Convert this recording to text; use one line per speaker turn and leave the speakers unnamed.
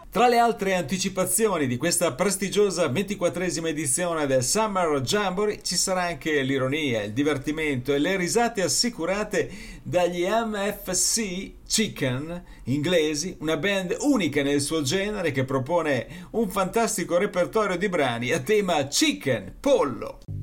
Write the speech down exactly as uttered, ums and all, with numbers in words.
Tra le altre anticipazioni di questa prestigiosa ventiquattresima edizione del Summer Jamboree ci sarà anche l'ironia, il divertimento e le risate assicurate dagli M F C Chicken inglesi, una band unica nel suo genere che propone un fantastico repertorio di brani a tema chicken, pollo.